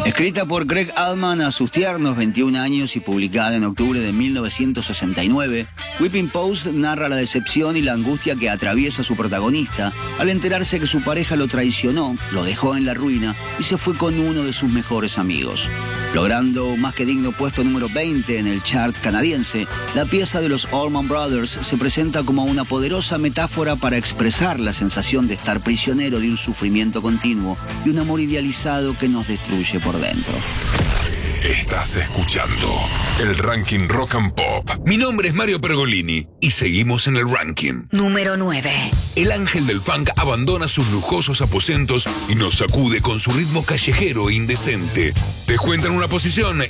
Escrita por Greg Allman a sus tiernos 21 años y publicada en octubre de 1969, Whipping Post narra la decepción y la angustia que atraviesa su protagonista al enterarse que su pareja lo traicionó, lo dejó en la ruina y se fue con uno de sus mejores amigos. Logrando un más que digno puesto número 20 en el chart canadiense, la pieza de los Allman Brothers se presenta como una poderosa metáfora para expresar la sensación de estar prisionero de un sufrimiento continuo y un amor idealizado que nos destruye por dentro. Estás escuchando el Ranking Rock and Pop. Mi nombre es Mario Pergolini y seguimos en el ranking. Número 9. El ángel del funk abandona sus lujosos aposentos y nos sacude con su ritmo callejero e indecente. Descuentan una posición